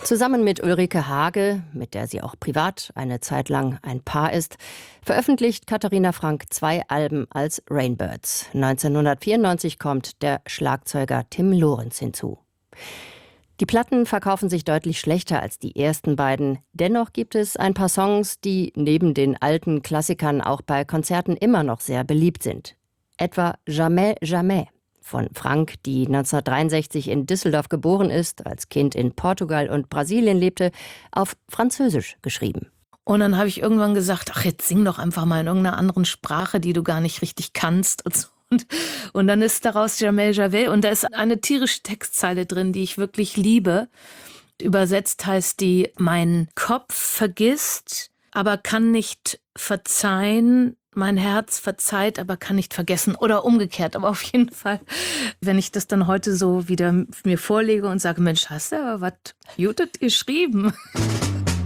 Zusammen mit Ulrike Hage, mit der sie auch privat eine Zeit lang ein Paar ist, veröffentlicht Katharina Frank 2 Alben als Rainbirds. 1994 kommt der Schlagzeuger Tim Lorenz hinzu. Die Platten verkaufen sich deutlich schlechter als die ersten beiden. Dennoch gibt es ein paar Songs, die neben den alten Klassikern auch bei Konzerten immer noch sehr beliebt sind. Etwa Jamais, Jamais von Frank, die 1963 in Düsseldorf geboren ist, als Kind in Portugal und Brasilien lebte, auf Französisch geschrieben. Und dann habe ich irgendwann gesagt, ach, jetzt sing doch einfach mal in irgendeiner anderen Sprache, die du gar nicht richtig kannst. Und dann ist daraus Jamais, Jamais. Und da ist eine tierische Textzeile drin, die ich wirklich liebe. Übersetzt heißt die: Mein Kopf vergisst, aber kann nicht verzeihen. Mein Herz verzeiht, aber kann nicht vergessen. Oder umgekehrt. Aber auf jeden Fall, wenn ich das dann heute so wieder mir vorlege und sage, Mensch, hast du aber was Gutes geschrieben.